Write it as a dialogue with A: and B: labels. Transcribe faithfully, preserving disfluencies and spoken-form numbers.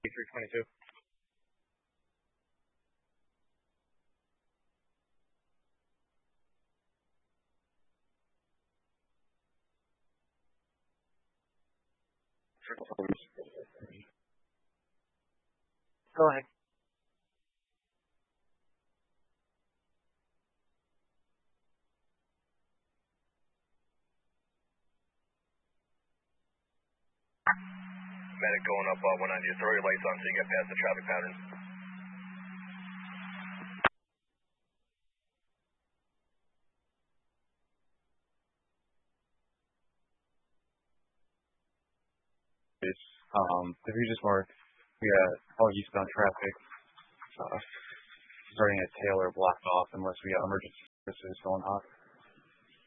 A: three twenty-two. Go ahead.
B: Medic going up uh, one ninety. Throw your lights on so you get past the traffic patterns.
C: Um, if you just mark, we got all eastbound traffic uh, starting at Taylor blocked off unless we got emergency services going off.